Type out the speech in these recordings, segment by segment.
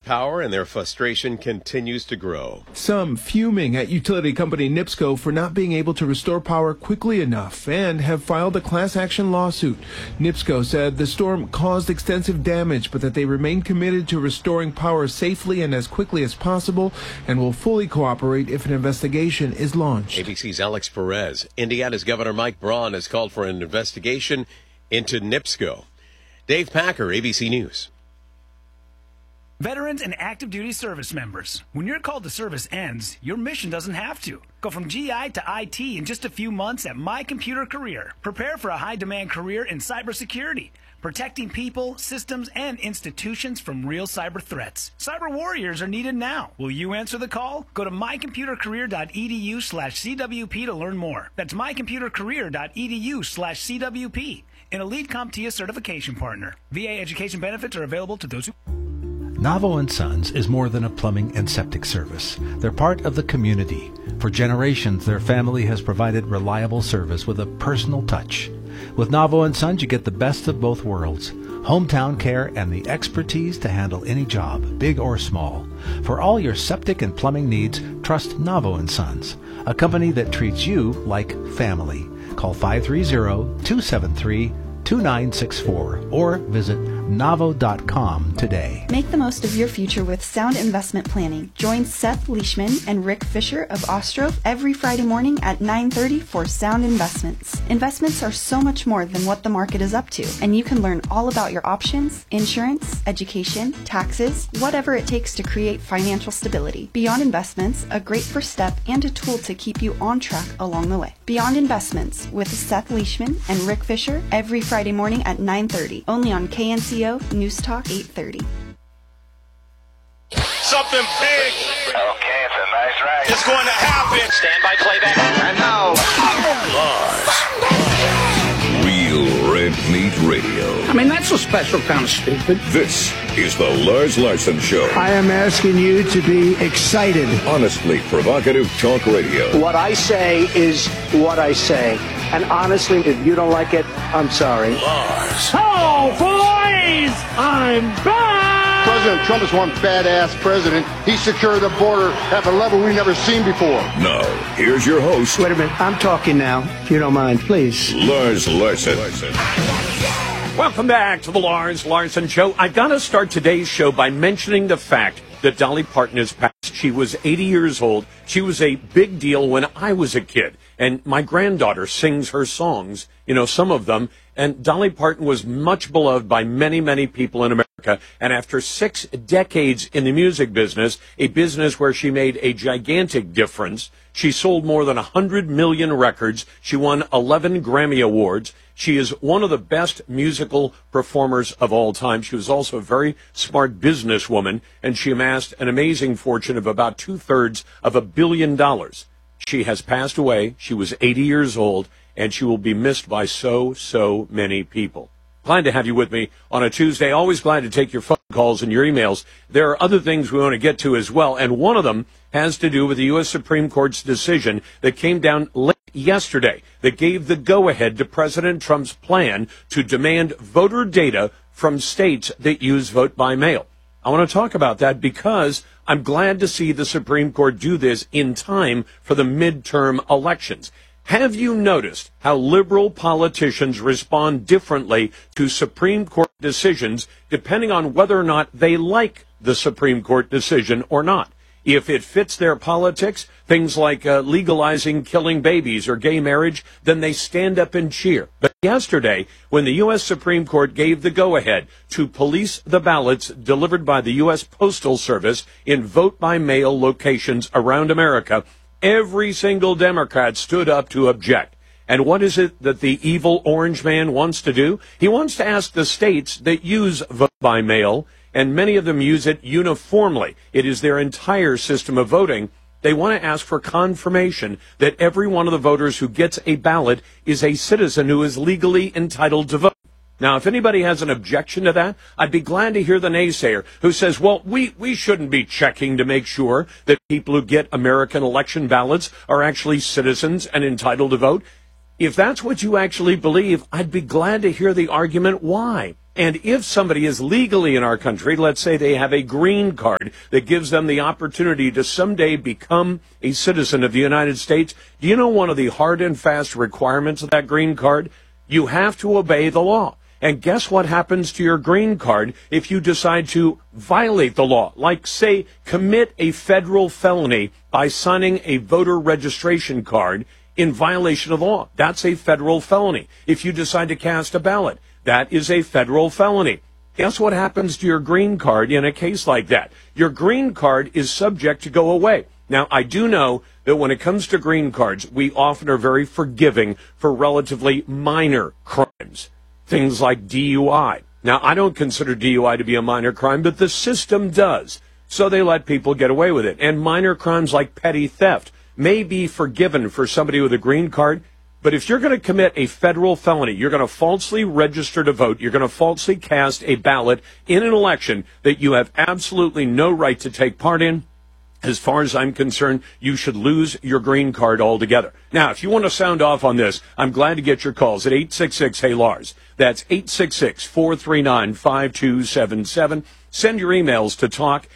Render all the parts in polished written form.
power, and their frustration continues to grow. Some fuming at utility company NIPSCO for not being able to restore power quickly enough and have filed a class action lawsuit. NIPSCO said the storm caused extensive damage, but that they remain committed to restoring power safely and as quickly as possible and will fully cooperate if an investigation is launched. ABC's Alex Perez. Indiana's Governor Mike Braun has called for an investigation into NIPSCO. Dave Packer, ABC News. Veterans and active duty service members, when your call to service ends, your mission doesn't have to. Go from GI to IT in just a few months at My Computer Career. Prepare for a high-demand career in cybersecurity, protecting people, systems, and institutions from real cyber threats. Cyber warriors are needed now. Will you answer the call? Go to mycomputercareer.edu/CWP to learn more. That's mycomputercareer.edu/CWP. An Elite CompTIA certification partner. VA education benefits are available to those who... Navo & Sons is more than a plumbing and septic service. They're part of the community. For generations, their family has provided reliable service with a personal touch. With Navo & Sons, you get the best of both worlds. Hometown care and the expertise to handle any job, big or small. For all your septic and plumbing needs, trust Navo & Sons, a company that treats you like family. Call 530-273-2964 or visit Navo.com today. Make the most of your future with sound investment planning. Join Seth Leishman and Rick Fisher of Ostrov every Friday morning at 9:30 for Sound Investments. Investments are so much more than what the market is up to, and you can learn all about your options, insurance, education, taxes, whatever it takes to create financial stability. Beyond Investments, a great first step and a tool to keep you on track along the way. Beyond Investments with Seth Leishman and Rick Fisher every Friday morning at 9:30, only on KNCO News Talk 830. Something big. Okay, it's a nice ride. It's going to happen. Stand by playback. And now, Real Red Meat Radio. I mean, that's a special kind of stupid. This is the Lars Larson Show. I am asking you to be excited. Honestly provocative talk radio. What I say is what I say. And honestly, if you don't like it, I'm sorry. Lars. Oh, boys! I'm back! President Trump is one badass president. He secured the border at a level we've never seen before. Now, here's your host. Wait a minute. I'm talking now, if you don't mind, please. Lars Larson. Welcome back to the Lars Larson Show. I've got to start today's show by mentioning the fact that Dolly Parton has passed. She was 80 years old. She was a big deal when I was a kid. And my granddaughter sings her songs, some of them. And Dolly Parton was much beloved by many, many people in America. And after 6 decades in the music business, a business where she made a gigantic difference, she sold more than 100 million records. She won 11 Grammy Awards. She is one of the best musical performers of all time. She was also a very smart businesswoman, and she amassed an amazing fortune of about 2/3 of $1 billion. She has passed away. She was 80 years old, and she will be missed by so many people. Glad to have you with me on a Tuesday. Always glad to take your phone calls and your emails. There are other things we want to get to as well, and one of them has to do with the U.S. Supreme Court's decision that came down late yesterday that gave the go-ahead to President Trump's plan to demand voter data from states that use vote by mail. I want to talk about that because I'm glad to see the Supreme Court do this in time for the midterm elections. Have you noticed how liberal politicians respond differently to Supreme Court decisions depending on whether or not they like the Supreme Court decision or not? If it fits their politics, things like legalizing killing babies or gay marriage, then they stand up and cheer. But yesterday, when the U.S. Supreme Court gave the go-ahead to police the ballots delivered by the U.S. Postal Service in vote-by-mail locations around America, every single Democrat stood up to object. And what is it that the evil orange man wants to do? He wants to ask the states that use vote by mail, and many of them use it uniformly. It is their entire system of voting. They want to ask for confirmation that every one of the voters who gets a ballot is a citizen who is legally entitled to vote. Now, if anybody has an objection to that, I'd be glad to hear the naysayer who says, well, we shouldn't be checking to make sure that people who get American election ballots are actually citizens and entitled to vote. If that's what you actually believe, I'd be glad to hear the argument why. And if somebody is legally in our country, let's say they have a green card that gives them the opportunity to someday become a citizen of the United States, do you know one of the hard and fast requirements of that green card? You have to obey the law. And guess what happens to your green card if you decide to violate the law? Like, say, commit a federal felony by signing a voter registration card in violation of law. That's a federal felony. If you decide to cast a ballot, that is a federal felony. Guess what happens to your green card in a case like that? Your green card is subject to go away. Now, I do know that when it comes to green cards, we often are very forgiving for relatively minor crimes. Things like DUI. Now, I don't consider DUI to be a minor crime, but the system does. So they let people get away with it. And minor crimes like petty theft may be forgiven for somebody with a green card. But if you're going to commit a federal felony, you're going to falsely register to vote, you're going to falsely cast a ballot in an election that you have absolutely no right to take part in, as far as I'm concerned, you should lose your green card altogether. Now, if you want to sound off on this, I'm glad to get your calls at 866-HEY-LARS. That's 866-439-5277. Send your emails to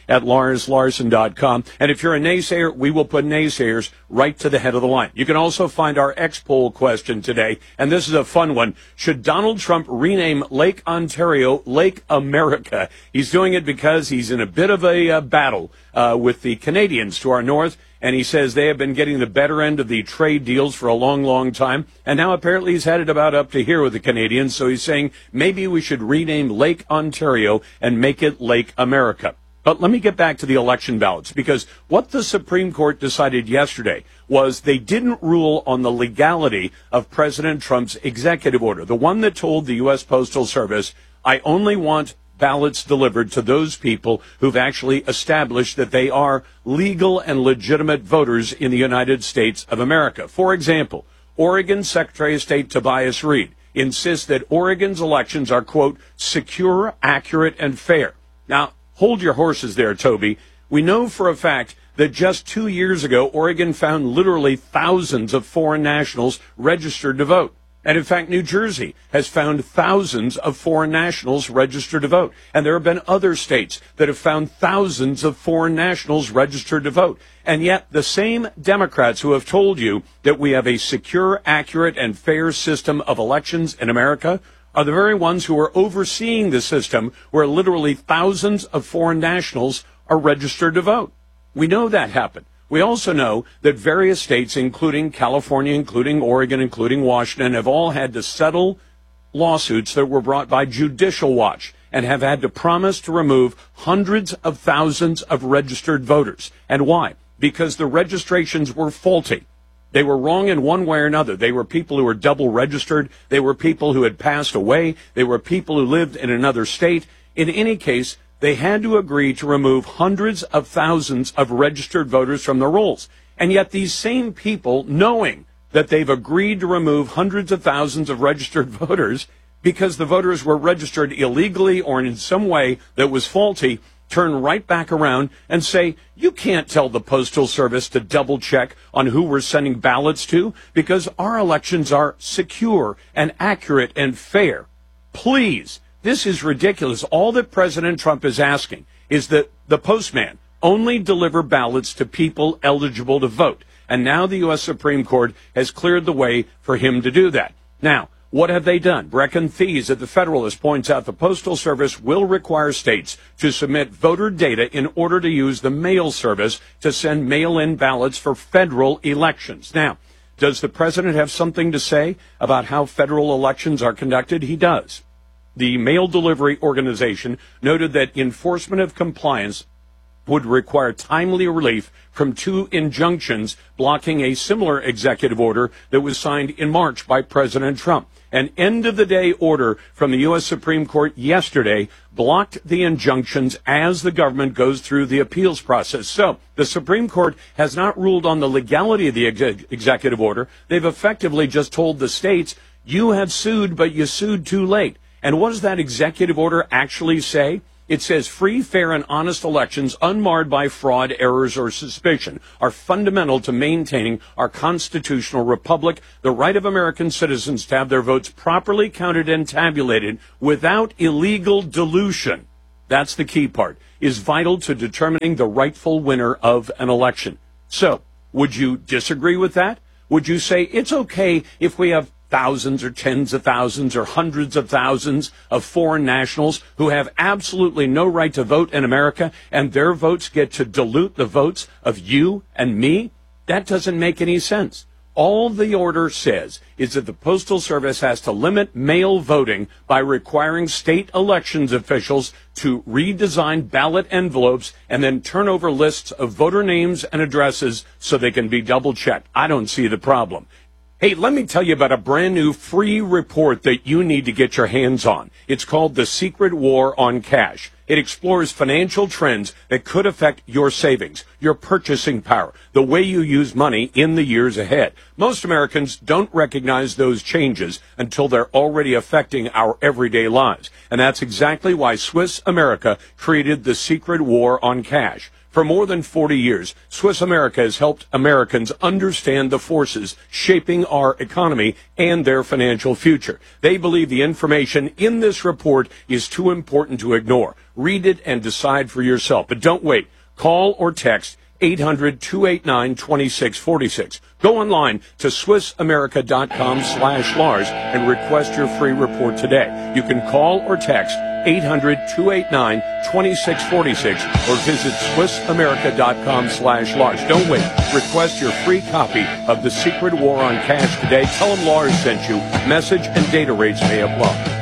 talk@LarsLarson.com. And if you're a naysayer, we will put naysayers right to the head of the line. You can also find our X-Poll question today, and this is a fun one. Should Donald Trump rename Lake Ontario Lake America? He's doing it because he's in a bit of a battle with the Canadians to our north, and he says they have been getting the better end of the trade deals for a long, long time, and now apparently he's headed about up to here with the Canadians, so he's saying maybe we should rename Lake Ontario and make it Lake America. But let me get back to the election ballots, because what the Supreme Court decided yesterday was they didn't rule on the legality of President Trump's executive order, the one that told the U.S. Postal Service, I only want ballots delivered to those people who've actually established that they are legal and legitimate voters in the United States of America. For example, Oregon Secretary of State Tobias Reed insists that Oregon's elections are, quote, secure, accurate, and fair. Now, hold your horses there, Toby. We know for a fact that just 2 years ago, Oregon found literally thousands of foreign nationals registered to vote. And in fact, New Jersey has found thousands of foreign nationals registered to vote. And there have been other states that have found thousands of foreign nationals registered to vote. And yet the same Democrats who have told you that we have a secure, accurate, and fair system of elections in America are the very ones who are overseeing the system where literally thousands of foreign nationals are registered to vote. We know that happened. We also know that various states, including California, including Oregon, including Washington, have all had to settle lawsuits that were brought by Judicial Watch and have had to promise to remove hundreds of thousands of registered voters. And why? Because the registrations were faulty. They were wrong in one way or another. They were people who were double registered. They were people who had passed away. They were people who lived in another state. In any case, they had to agree to remove hundreds of thousands of registered voters from the rolls. And yet these same people, knowing that they've agreed to remove hundreds of thousands of registered voters because the voters were registered illegally or in some way that was faulty, turn right back around and say, you can't tell the Postal Service to double check on who we're sending ballots to because our elections are secure and accurate and fair. Please. This is ridiculous. All that President Trump is asking is that the postman only deliver ballots to people eligible to vote. And now the U.S. Supreme Court has cleared the way for him to do that. Now, what have they done? Brecken Thies at the Federalist points out the Postal Service will require states to submit voter data in order to use the mail service to send mail-in ballots for federal elections. Now, does the president have something to say about how federal elections are conducted? He does. The mail delivery organization noted that enforcement of compliance would require timely relief from 2 injunctions blocking a similar executive order that was signed in March by President Trump. An end-of-the-day order from the U.S. Supreme Court yesterday blocked the injunctions as the government goes through the appeals process. So the Supreme Court has not ruled on the legality of the executive order. They've effectively just told the states, you have sued, but you sued too late. And what does that executive order actually say? It says free, fair, and honest elections unmarred by fraud, errors, or suspicion are fundamental to maintaining our constitutional republic, the right of American citizens to have their votes properly counted and tabulated without illegal dilution. That's the key part, is vital to determining the rightful winner of an election. So, would you disagree with that? Would you say it's okay if we have thousands or tens of thousands or hundreds of thousands of foreign nationals who have absolutely no right to vote in America, and their votes get to dilute the votes of you and me? That doesn't make any sense. All the order says is that the Postal Service has to limit mail voting by requiring state elections officials to redesign ballot envelopes and then turn over lists of voter names and addresses so they can be double-checked. I don't see the problem. Hey, let me tell you about a brand new free report that you need to get your hands on. It's called The Secret War on Cash. It explores financial trends that could affect your savings, your purchasing power, the way you use money in the years ahead. Most Americans don't recognize those changes until they're already affecting our everyday lives. And that's exactly why Swiss America created The Secret War on Cash. For more than 40 years, Swiss America has helped Americans understand the forces shaping our economy and their financial future. They believe the information in this report is too important to ignore. Read it and decide for yourself. But don't wait. Call or text 800-289-2646. Go online to SwissAmerica.com/Lars and request your free report today. You can call or text 800-289-2646 or visit SwissAmerica.com/Lars. Don't wait. Request your free copy of The Secret War on Cash today. Tell them Lars sent you. Message and data rates may apply.